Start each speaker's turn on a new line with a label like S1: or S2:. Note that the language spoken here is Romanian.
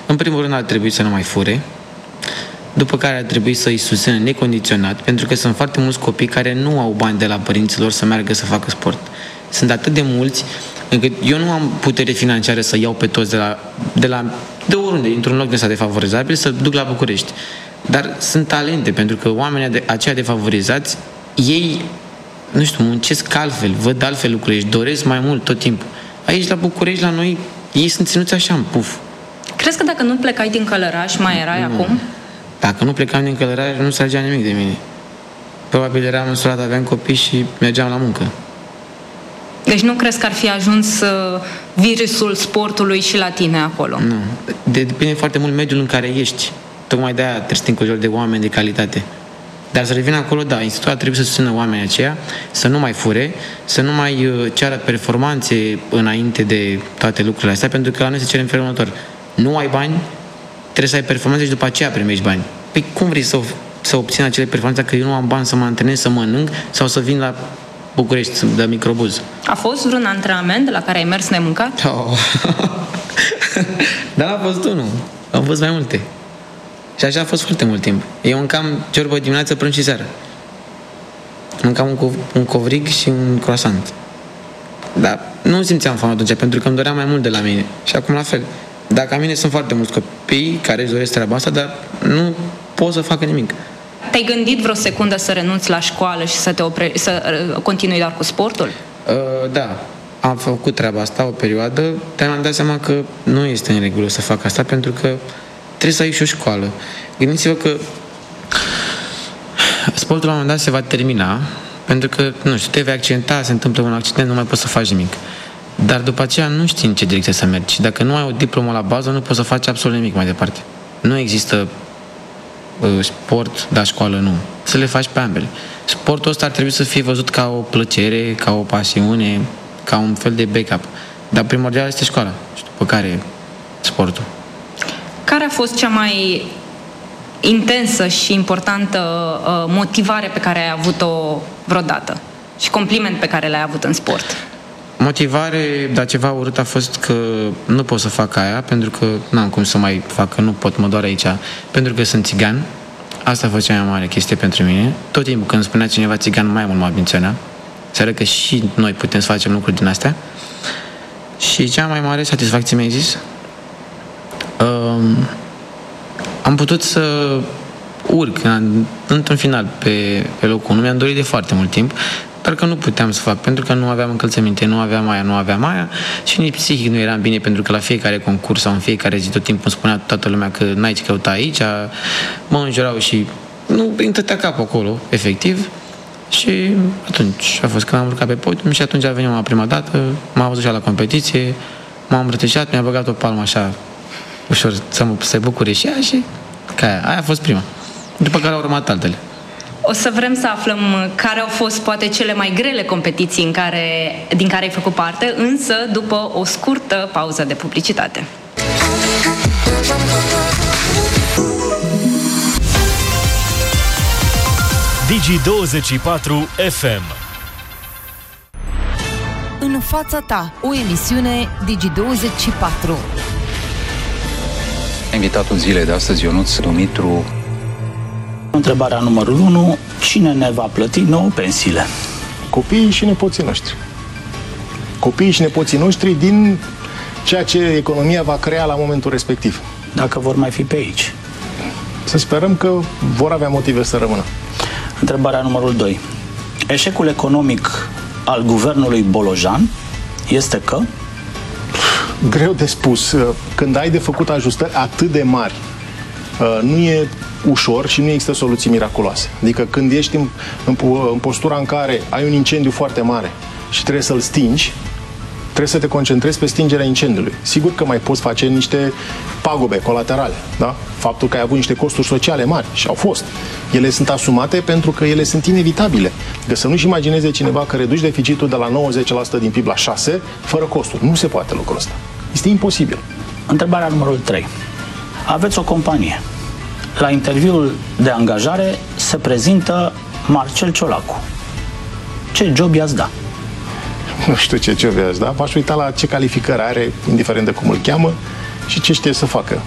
S1: În primul rând ar trebui să nu mai fure, după care ar trebui să îi susțină necondiționat, pentru că sunt foarte mulți copii care nu au bani de la părinților să meargă să facă sport. Sunt atât de mulți încât eu nu am putere financiară să iau pe toți de oriunde, dintr-un loc de ăsta defavorizabil, să duc la București. Dar sunt talente, pentru că oamenii aceia defavorizați, ei, nu știu, muncesc altfel, văd altfel lucrurile, își doresc mai mult tot timpul. Aici, la București, la noi, ei sunt ținuți așa în puf.
S2: Crezi că dacă nu plecai din Călăraș, mai erai acum?
S1: Dacă nu plecam din Călăraș, nu tragea nimic de mine. Probabil eram însurat, aveam copii și mergeam la muncă.
S2: Deci nu crezi că ar fi ajuns virusul sportului și la tine acolo?
S1: Nu. Depinde foarte mult mediul în care ești. Tocmai de-aia trebuie să te înconjori de oameni de calitate. Dar să revin acolo, da, institutul trebuie să susțină oamenii aceia, să nu mai fure, să nu mai ceară performanțe înainte de toate lucrurile astea, pentru că la noi se cere în felul următor. Nu ai bani, trebuie să ai performanțe și după aceea primești bani. Păi cum vrei să obțin acele performanțe că eu nu am bani să mă antrenez, să mănânc sau să vin la București, de microbuz?
S2: A fost vreun antrenament de la care ai mers nemâncat?
S1: Dar a fost unul. Au fost mai multe. Și așa a fost foarte mult timp. Eu mâncam ciorbă dimineață, prânz și seară. Mâncam un covrig și un croissant. Dar nu simțeam foame atunci, pentru că îmi doream mai mult de la mine. Și acum la fel. Dacă la mine sunt foarte mulți copii care își doresc treaba asta, dar nu pot să facă nimic.
S2: Te-ai gândit vreo secundă să renunți la școală și să continui doar cu sportul?
S1: Da. Am făcut treaba asta o perioadă, dar mi-am dat seama că nu este în regulă să fac asta, pentru că trebuie să ai și o școală. Gândiți-vă că sportul la un moment dat se va termina, pentru că, nu știu, te vei accidenta, se întâmplă un accident, nu mai poți să faci nimic. Dar după aceea nu știi în ce direcție să mergi. Și dacă nu ai o diplomă la bază, nu poți să faci absolut nimic mai departe. Nu există sport, dar școală nu. Să le faci pe ambele. Sportul ăsta ar trebui să fie văzut ca o plăcere, ca o pasiune, ca un fel de backup. Dar primordial este școala. Și după care sportul.
S2: Care a fost cea mai intensă și importantă motivare pe care ai avut-o vreodată? Și compliment pe care l-ai avut în sport?
S1: Motivare, dar ceva urât a fost că nu pot să fac aia, pentru că n-am cum să mai fac, că nu pot, mă doare aici, pentru că sunt țigan. Asta a fost cea mai mare chestie pentru mine. Tot timpul când spunea cineva țigan, mai mult mă ambiționa. Se arăt că și noi putem să facem lucruri din astea. Și cea mai mare satisfacție mi-ai zis? Am putut să urc într-un final pe locul 1. Mi-am dorit de foarte mult timp, dar că nu puteam să fac, pentru că nu aveam încălțăminte, nu aveam aia și nici psihic nu eram bine, pentru că la fiecare concurs sau în fiecare zi tot timpul îmi spunea toată lumea că n-ai ce căuta aici, mă înjurau și nu îmi tătea capul acolo, efectiv. Și atunci a fost când am urcat pe podium și atunci a venit la prima dată, m-a văzut și la competiție, m-am îmbrățișat, mi-a băgat o palmă așa ușor să se bucure și ea și aia a fost prima. După care au urmat altele.
S2: O să vrem să aflăm care au fost poate cele mai grele competiții din care ai făcut parte, însă după o scurtă pauză de publicitate.
S3: Digi24 FM.
S4: În fața ta, o emisiune Digi24.
S5: Invitatul zilei de astăzi, Ionuț Dumitru.
S6: Întrebarea numărul 1. Cine ne va plăti nouă pensiile?
S7: Copiii și nepoții noștri. Copiii și nepoții noștri din ceea ce economia va crea la momentul respectiv.
S6: Dacă vor mai fi pe aici.
S7: Să sperăm că vor avea motive să rămână.
S6: Întrebarea numărul 2. Eșecul economic al guvernului Bolojan este că?
S7: Greu de spus. Când ai de făcut ajustări atât de mari, nu e ușor și nu există soluții miraculoase. Adică când ești în postura în care ai un incendiu foarte mare și trebuie să-l stingi, trebuie să te concentrezi pe stingerea incendiului. Sigur că mai poți face niște pagube colaterale, da? Faptul că ai avut niște costuri sociale mari și au fost. Ele sunt asumate pentru că ele sunt inevitabile. Deci să nu-și imagineze cineva că reduci deficitul de la 90% din PIB la 6% fără costuri. Nu se poate lucrul ăsta. Este imposibil.
S6: Întrebarea numărul 3. Aveți o companie. La interviul de angajare se prezintă Marcel Ciolacu. Ce job i-ați da?
S7: Nu știu ce job i-ați da. V-aș uita la ce calificări are, indiferent de cum îl cheamă, și ce știe să facă.